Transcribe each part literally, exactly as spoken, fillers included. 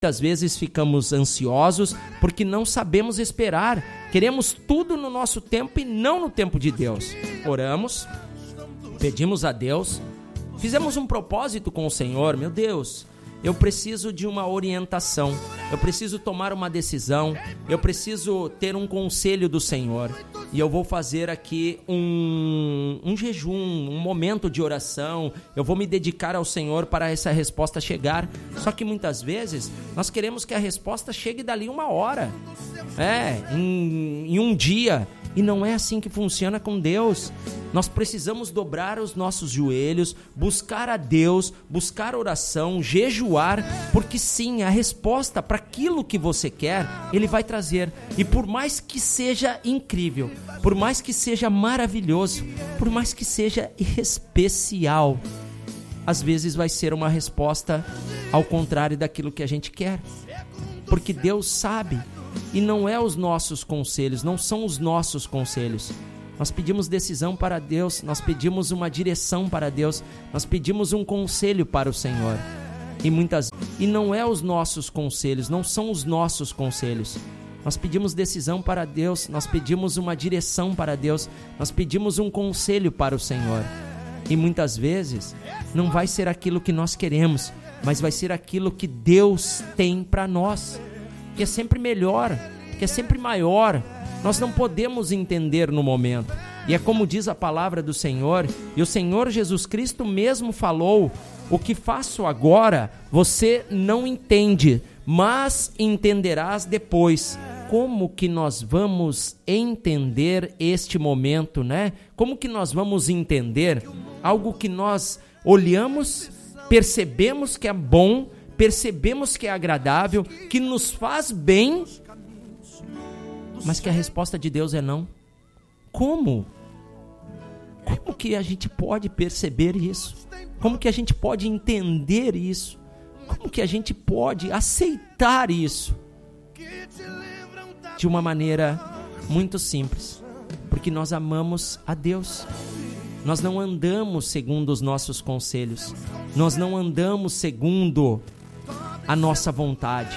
Muitas vezes ficamos ansiosos porque não sabemos esperar. Queremos tudo no nosso tempo e não no tempo de Deus. Oramos, pedimos a Deus, fizemos um propósito com o Senhor. Meu Deus, eu preciso de uma orientação, eu preciso tomar uma decisão, eu preciso ter um conselho do Senhor. E eu vou fazer aqui um, um jejum, um momento de oração. Eu vou me dedicar ao Senhor para essa resposta chegar. Só que muitas vezes nós queremos que a resposta chegue dali uma hora, é, em, em um dia. E não é assim que funciona com Deus. Nós precisamos dobrar os nossos joelhos, buscar a Deus, buscar oração, jejuar, porque sim, a resposta para aquilo que você quer, Ele vai trazer. E por mais que seja incrível, por mais que seja maravilhoso, por mais que seja especial, às vezes vai ser uma resposta ao contrário daquilo que a gente quer. Porque Deus sabe. E não é os nossos conselhos, não são os nossos conselhos. Nós pedimos decisão para Deus, nós pedimos uma direção para Deus, nós pedimos um conselho para o Senhor. E muitas e não é os nossos conselhos, não são os nossos conselhos. Nós pedimos decisão para Deus, nós pedimos uma direção para Deus, nós pedimos um conselho para o Senhor. E muitas vezes não vai ser aquilo que nós queremos, mas vai ser aquilo que Deus tem para nós. Que é sempre melhor, que é sempre maior. Nós não podemos entender no momento. E é como diz a palavra do Senhor, e o Senhor Jesus Cristo mesmo falou: o que faço agora você não entende, mas entenderás depois. Como que nós vamos entender este momento, né? Como que nós vamos entender algo que nós olhamos, percebemos que é bom, percebemos que é agradável, que nos faz bem, mas que a resposta de Deus é não? Como? Como que a gente pode perceber isso? Como que a gente pode entender isso? Como que a gente pode aceitar isso? De uma maneira muito simples, porque nós amamos a Deus. Nós não andamos segundo os nossos conselhos, nós não andamos segundo a nossa vontade.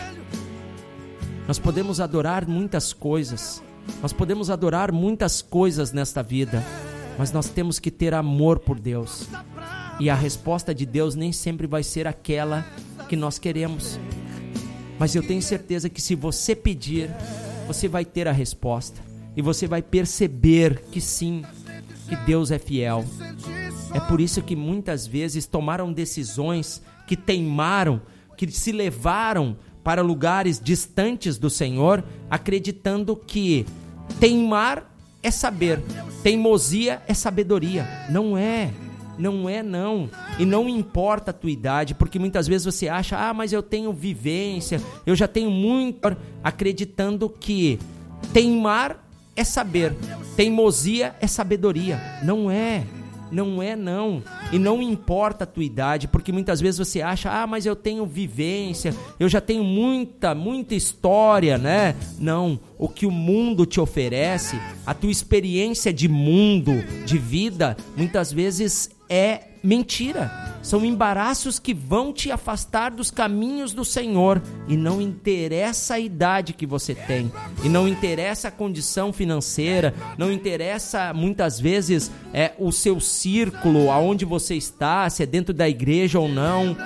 Nós podemos adorar muitas coisas, nós podemos adorar muitas coisas nesta vida, mas nós temos que ter amor por Deus. E a resposta de Deus nem sempre vai ser aquela que nós queremos. Mas eu tenho certeza que se você pedir, você vai ter a resposta. E você vai perceber que sim, que Deus é fiel. É por isso que muitas vezes tomaram decisões que teimaram, que se levaram para lugares distantes do Senhor, acreditando que teimar é saber, teimosia é sabedoria. Não é, não é não. E não importa a tua idade, porque muitas vezes você acha, ah, mas eu tenho vivência, eu já tenho muito, acreditando que teimar é saber, teimosia é sabedoria. Não é. Não é não, e não importa a tua idade, porque muitas vezes você acha, ah, mas eu tenho vivência, eu já tenho muita, muita história, né? Não, o que o mundo te oferece, a tua experiência de mundo, de vida, muitas vezes é mentira. São embaraços que vão te afastar dos caminhos do Senhor. E não interessa a idade que você tem, e não interessa a condição financeira, não interessa muitas vezes é, o seu círculo, aonde você está, se é dentro da igreja ou não.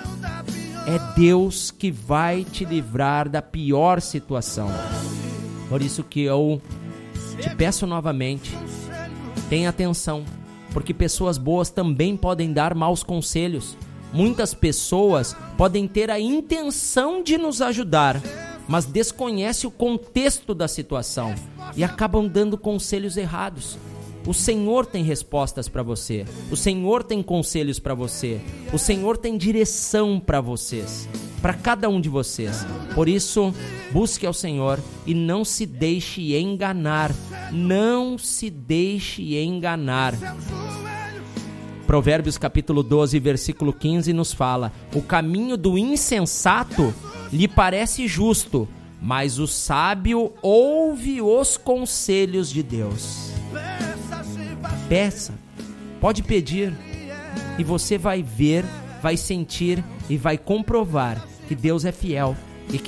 É Deus que vai te livrar da pior situação. Por isso que eu te peço novamente, tenha atenção, porque pessoas boas também podem dar maus conselhos. Muitas pessoas podem ter a intenção de nos ajudar, mas desconhecem o contexto da situação e acabam dando conselhos errados. O Senhor tem respostas para você, o Senhor tem conselhos para você, o Senhor tem direção para vocês, para cada um de vocês. Por isso, busque ao Senhor e não se deixe enganar, não se deixe enganar. Provérbios capítulo doze, versículo quinze nos fala: o caminho do insensato lhe parece justo, mas o sábio ouve os conselhos de Deus. Peça, pode pedir, e você vai ver, vai sentir e vai comprovar que Deus é fiel.